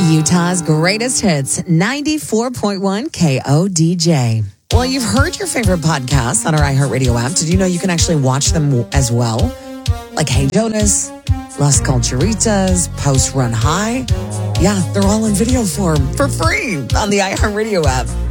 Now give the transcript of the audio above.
Utah's greatest hits, 94.1 KODJ. Well, you've heard your favorite podcasts on our iHeartRadio app. Did you know you can actually watch them as well? Like Hey Jonas, Las Culturitas, Post Run High. Yeah, they're all in video form for free on the iHeartRadio app.